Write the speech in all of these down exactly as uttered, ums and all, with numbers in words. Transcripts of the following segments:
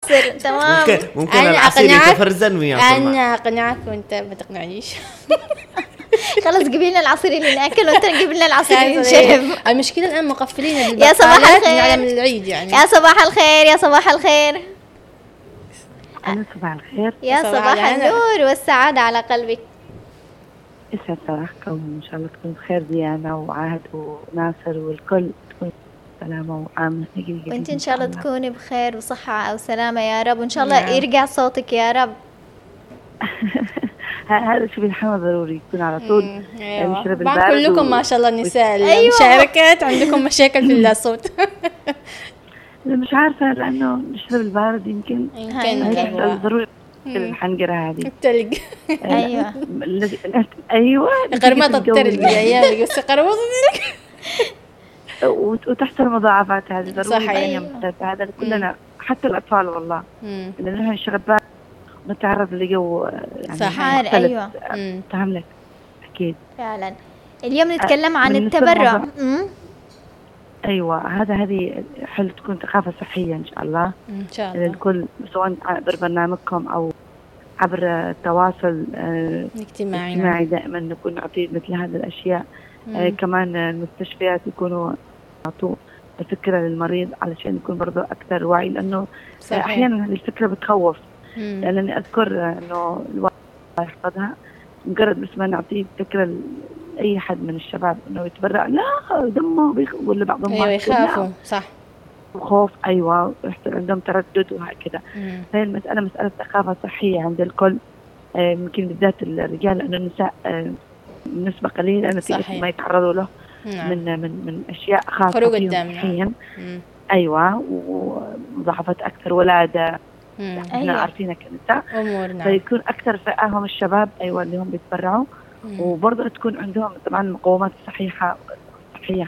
العصر. تمام. ممكن ممكن العصير يتفرزن وياكل. انا اقنعك وانت ما تقنعنيش. خلص جيبي لنا العصير اللي ناكل وانت نجيب لنا العصير اللي نشرب. المشكله الان مقفلين يا صباح الخير نعلم العيد يعني. يا صباح الخير يا صباح الخير. أنا صباح الخير. يا صباح النور والسعادة على قلبك. يسعد صباحكم وإن شاء الله تكون بخير ديانا وعهد وناصر والكل تكون سلامة وعامة. وانت إن شاء الله تكوني بخير وصحة وسلامة يا رب، وإن شاء الله نعم. يرجع صوتك يا رب. هذا شيء بالحمى ضروري يكون على طول. أيوة. نشرب البارد كلكم و... ما شاء الله النساء المشاركات أيوة. عندكم مشاكل في الصوت. مش عارفة لأنه نشرب البارد يمكن يمكن ضروري الحنجرة هذه التلج. أيوة أيوة قرمطة التلج أيام بس قرمطة وتحت المضاعفات هذه ضروري. صحيح. هذا كلنا حتى الأطفال والله لأن نحن شغبان نتعرض لجو يعني صحار. أيوة تعملك أكيد فعلا. اليوم نتكلم عن التبرع. أيوة هذا هذه حل تكون ثقافة صحية إن شاء الله إن شاء الله الكل سواء عبر برنامجكم أو عبر التواصل الاجتماعي الاجتماعي دائما نكون نعطي مثل هذه الأشياء. آه كمان المستشفيات يكونوا يعطوا الفكرة للمريض علشان يكون برضو أكثر وعي لأنه صحيح. أحيانا الفكرة بتخوف مم. لأنني أذكر أنه الواحد يحفظها مجرد بس ما نعطيه فكرة أي حد من الشباب أنه يتبرع لا دمه بيخ... ولا بعضهم أيوة يخافوا صح خوف. أيوة يحصل عندهم تردد وهكذا. فهي المسألة مسألة ثقافة صحية عند الكل يمكن آه بالذات الرجال لأن النساء آه نسبة قليلة نتيجة ما يتعرضوا له نعم. من من من أشياء خاصة خروج الدم صحيا. أيوة ومضاعفات أكثر ولادة احنا أيوة. عارفينها كنساء أمور نعم. فيكون أكثر فئة هم الشباب أيوة اللي هم بيتبرعوا وبرضه تكون عندهم طبعا المقومات الصحيحة صحية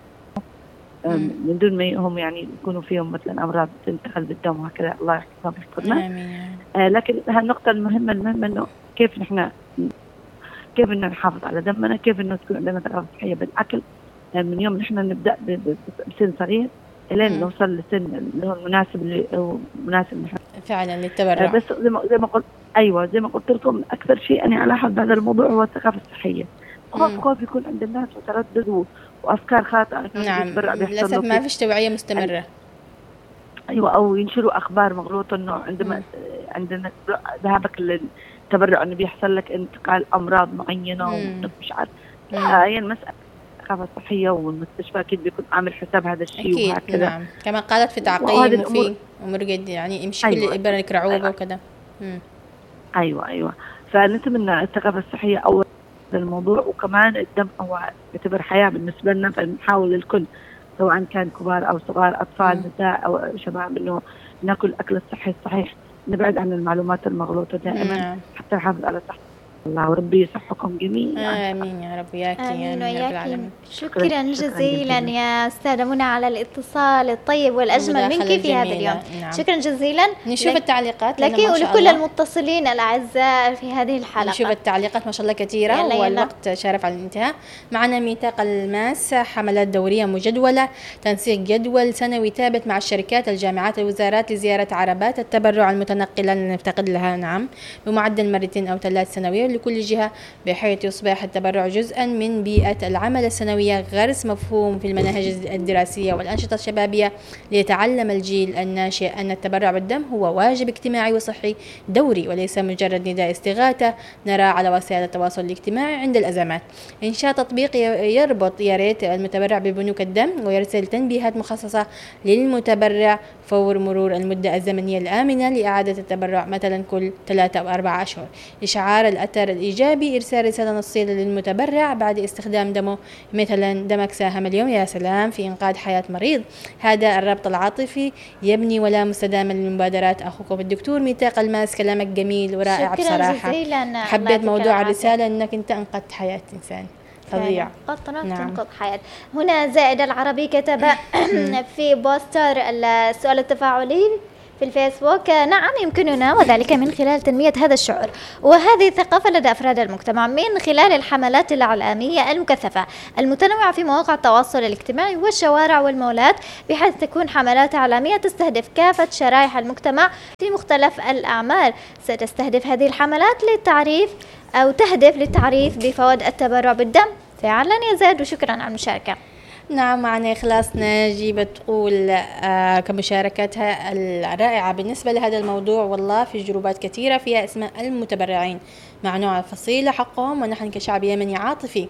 من دون ما هم يعني يكونوا فيهم مثلا أمراض تنتقل بالدم وهكذا الله يحفظهم يحفظنا. آه لكن هالنقطة المهمة المهمة إنه كيف نحن كيف إنه نحافظ على دمنا كيف إنه تكون عندنا ثقافة صحية بالأكل آه من يوم نحن نبدأ بسن صغير إلين نوصل لسن اللي هو المناسب اللي هو مناسب نحن فعلا للتبرع. بس زي ما زي ما قلت أيوة زي ما قلت لكم أكثر شيء أنا ألاحظ بهذا الموضوع هو الثقافة الصحية. خوف خوف يكون عند الناس وتردد وأفكار خاطئة. نعم للأسف ما فيش توعية مستمرة. أيوة أو ينشروا أخبار مغلوطة إنه عندما عندنا ذهابك للتبرع إنه بيحصل لك انتقال أمراض معينة ومش عارف. لا هي المسألة ثقافة صحية والمستشفى أكيد بيكون عامل حساب هذا الشيء وهكذا. نعم كما قالت في تعقيم وفي أمور جد يعني يمشي أيوة. كل إبرة كرعوبة أيوة. وكذا. أيوة أيوة فنتمنى الثقافة الصحية أول الموضوع وكمان الدم هو يعتبر حياة بالنسبة لنا فنحاول الكل سواء كان كبار أو صغار أطفال نساء أو شباب إنه ناكل الأكل الصحي الصحيح نبعد عن المعلومات المغلوطة دائما مم. حتى نحافظ على صحة الله وربي يصحكم جميعا. آمين يا رب وياك آمين وياك. شكرا, شكرا جزيلا يا أستاذة منى على الاتصال الطيب والأجمل منك في هذا اليوم. نعم. شكرا جزيلا. نشوف لك التعليقات لك ولكل المتصلين الأعزاء في هذه الحلقة. نشوف التعليقات ما شاء الله كثيرة يلا والوقت يلا. شارف على الانتهاء. معنا ميثاق الماس حملات دورية مجدولة تنسيق جدول سنوي ثابت مع الشركات الجامعات الوزارات لزيارة عربات التبرع المتنقلة نفتقد لها نعم بمعدل مرتين أو ثلاث سنوية لكل جهة بحيث يصبح التبرع جزءا من بيئة العمل السنوية غرس مفهوم في المناهج الدراسية والأنشطة الشبابية ليتعلم الجيل الناشئ أن التبرع بالدم هو واجب اجتماعي وصحي دوري وليس مجرد نداء استغاثة نرى على وسائل التواصل الاجتماعي عند الأزمات. إنشاء تطبيق يربط يا ريت المتبرع ببنوك الدم ويرسل تنبيهات مخصصة للمتبرع فور مرور المدة الزمنية الآمنة لإعادة التبرع مثلا كل ثلاثة أو أربعة أشهر. إشعار الأثر الإيجابي إرسال رسالة نصية للمتبرع بعد استخدام دمه مثلا دمك ساهم اليوم يا سلام في إنقاذ حياة مريض. هذا الربط العاطفي يبني ولا مستدامة للمبادرات. أخوكم الدكتور ميثاق الماس كلامك جميل ورائع بصراحة. حبيت موضوع الرسالة أنك أنت أنقذت حياة إنسان فظيع. قطرة نعم. تنقذ حياة. هنا زائد العربي كتب في بوستر السؤال التفاعلي في الفيسبوك. نعم يمكننا وذلك من خلال تنمية هذا الشعور وهذه الثقافة لدى أفراد المجتمع من خلال الحملات الإعلامية المكثفة المتنوعة في مواقع التواصل الاجتماعي والشوارع والمولات، بحيث تكون حملات إعلامية تستهدف كافة شرائح المجتمع في مختلف الأعمار. ستستهدف هذه الحملات للتعريف أو تهدف للتعريف بفوائد التبرع بالدم. فعلا يا زيد وشكرا على المشاركة. نعم معنا إخلاص ناجي بتقول آه كمشاركتها الرائعة بالنسبة لهذا الموضوع. والله في جروبات كثيرة فيها اسماء المتبرعين مع نوع الفصيلة حقهم، ونحن كشعب يمني عاطفي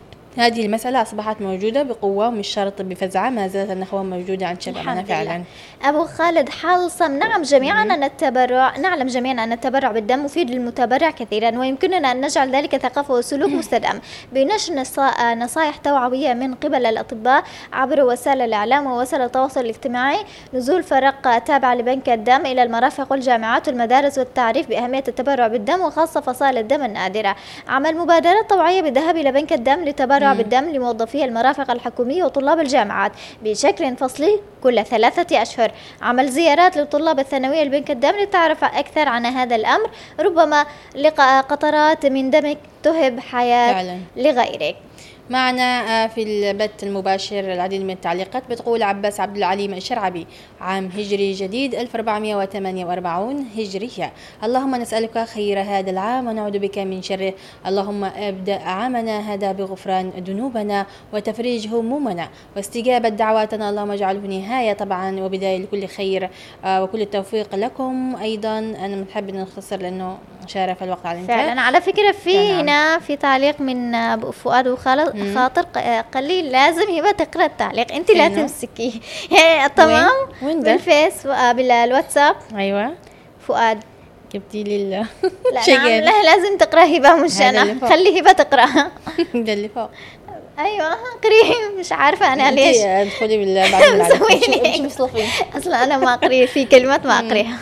هذه المسألة أصبحت موجودة بقوة ومش شرط بفزعة، ما زالت النخوة موجودة عند شبابنا فعلا. أبو خالد حالصم نعم جميعا أن التبرع نعلم جميعا أن التبرع بالدم مفيد للمتبرع كثيرا، ويمكننا أن نجعل ذلك ثقافة وسلوك مستدام بنشر نصائح توعوية من قبل الأطباء عبر وسائل الإعلام ووسائل التواصل الاجتماعي، نزول فرق تابعة لبنك الدم إلى المرافق والجامعات والمدارس والتعريف بأهمية التبرع بالدم وخاصة فصائل الدم النادرة، عمل مبادرات توعية بالذهاب إلى بنك الدم لتبرع بالدم لموظفي المرافق الحكومية وطلاب الجامعات بشكل فصلي كل ثلاثة أشهر، عمل زيارات للطلاب الثانوية لبنك الدم لتعرف أكثر عن هذا الأمر، ربما لقاء قطرات من دمك تهب حياة فعلا لغيرك. معنا في البث المباشر العديد من التعليقات. بتقول عباس عبد العليم الشرعبي عام هجري جديد ألف وأربعمائة وثمانية وأربعين هجرية، اللهم نسألك خير هذا العام ونعوذ بك من شره، اللهم ابدأ عامنا هذا بغفران ذنوبنا وتفريج همومنا واستجابة دعواتنا، اللهم اجعله نهاية طبعا وبداية لكل خير وكل التوفيق لكم. أيضا أنا بنحب أن نختصر لأنه شارف الوقت على الانتهاء. فعلا على فكرة فينا في تعليق من فؤاد وخالد خاطر قليل لازم يبقى تقرأ التعليق، انت لا تمسكي تمام بالفيس بالواتساب. ايوه فؤاد جبتي لي لا نعم لا لازم تقرأ هبة مش انا، خلي هبة تقرأها. ده اللي فوق. ايوه قريه مش عارفه انا ليش ادخلي بالله بعد ما مش مصلفين اصلا انا ما اقري في كلمات ما اقريها.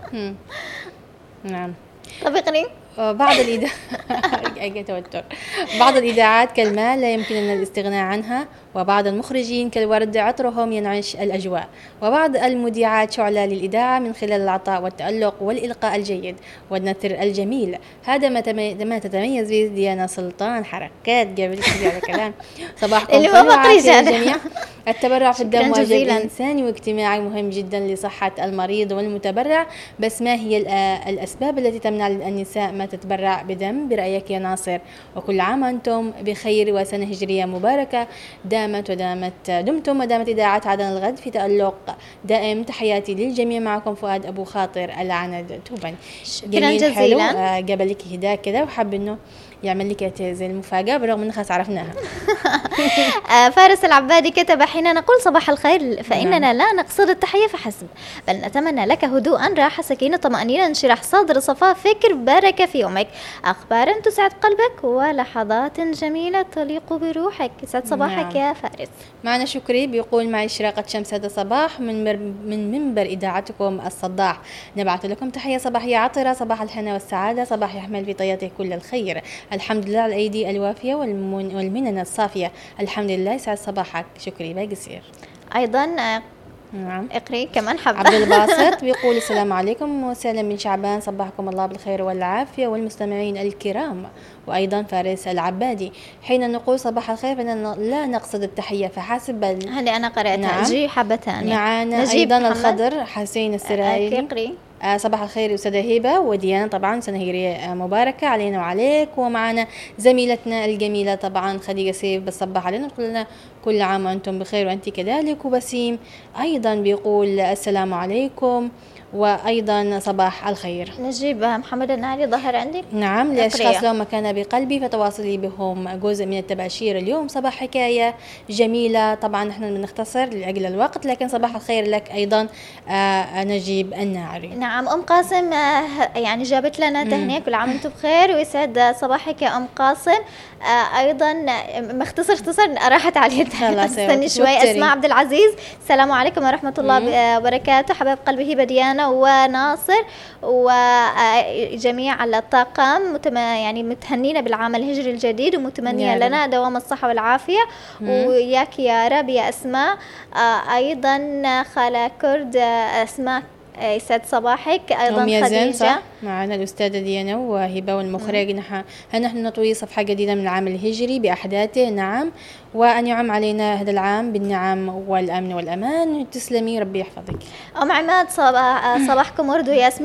نعم طب اقري. بعض الإذاعات توتر بعض الإذاعات كالماء لا يمكننا الاستغناء عنها، وبعض المخرجين كالورد عطرهم ينعش الأجواء، وبعض المذيعات شعلة للإذاعة من خلال العطاء والتألق والإلقاء الجيد والنثر الجميل. هذا ما تتميز به ديانا سلطان. حركات قبل كذا كلام. صباحكم خير يا جميع. التبرع في الدم واجب إنساني واجتماعي مهم جدا لصحة المريض والمتبرع، بس ما هي الأسباب التي تمنع النساء ما تتبرع بدم برأيك يا ناصر؟ وكل عام أنتم بخير وسنة هجرية مباركة دامت ودامت دمتم ودامت إذاعة عدن الغد في تألق دائم. تحياتي للجميع، معكم فؤاد أبو خاطر العند توبا. شكرا جزيلا. قبل لك هداء كذا وحب إنه يعمل لك زي المفاجأة برغم أننا خلاص عرفناها. فارس العبادي كتب حين نقول صباح الخير فإننا لا نقصد التحية فحسب، بل نتمنى لك هدوءا راحة سكينة طمأنينة انشراح صدر صفاء فكر بركة في يومك، أخبارا تسعد قلبك ولحظات جميلة تليق بروحك. يسعد صباحك يا فارس. معنا شكري بيقول مع إشراقة شمس هذا الصباح من من منبر إذاعتكم الصداح نبعث لكم تحية صباحية عطرة، صباح الحنى والسعادة، صباح يحمل في طياته كل الخير، الحمد لله على الأيدي الوافية والمنن الصافية، الحمد لله. يسعد صباحك شكري باقصير. أيضا نعم اقري كمان حبة. عبد الباسط بيقول السلام عليكم وسهلا من شعبان، صباحكم الله بالخير والعافية والمستمعين الكرام. وأيضا فارس العبادي حين نقول صباح الخير فإننا لا نقصد التحية فحسب بل هذه أنا قرأتها. نعم. جي حبة ثانية. معنا أيضا الخضر حسين السرايلي. اقري. آه صباح الخير أستاذة هبة وديانا، طبعا سنة هجرية مباركة علينا وعليك. ومعنا زميلتنا الجميلة طبعا خديجة سيف بتصبح علينا تقول لنا كل عام وأنتم بخير وأنت كذلك. وبسيم أيضا بيقول السلام عليكم وأيضا صباح الخير. نجيب محمد الناري ظهر عندك. نعم لأشخاص لهم مكان بقلبي فتواصلي بهم جزء من التباشير اليوم. صباح حكاية جميلة، طبعا نحن بنختصر لأجل الوقت، لكن صباح الخير لك أيضا آه نجيب الناري. نعم أم قاسم آه يعني جابت لنا تهنئة كل عام وأنتم بخير ويسعد صباحك يا أم قاسم. آه أيضا مختصر اختصر راحت علي استني شوي. أسماء عبد العزيز السلام عليكم ورحمة الله وبركاته، حباب قلبي هبة ديانا وناصر وجميع الطاقم متم... يعني متهنينا بالعام الهجري الجديد ومتمنية لنا دوام الصحة والعافية وياك يا رب يا أسماء. آه أيضا خالة كرد أسماء يسعد صباحك. أيضا خديجة معنا الأستاذة ديانا وهبة والمخرج. نحن نحن نطوي صفحة جديدة من العام الهجري بأحداثه. نعم، وأن يعم علينا هذا العام بالنعم والأمن والأمان. تسلمي، ربي يحفظك. أم عماد، صباح صباحكم ورد وياسمين.